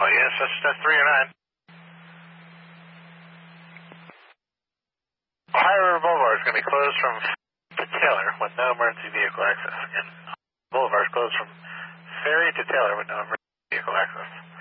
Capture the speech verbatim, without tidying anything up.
Oh, yes, that's, that's three oh nine. Ohio River Boulevard is going to be closed from to Taylor with no emergency vehicle access. Again, Boulevard is closed from Ferry to Taylor with no emergency vehicle access.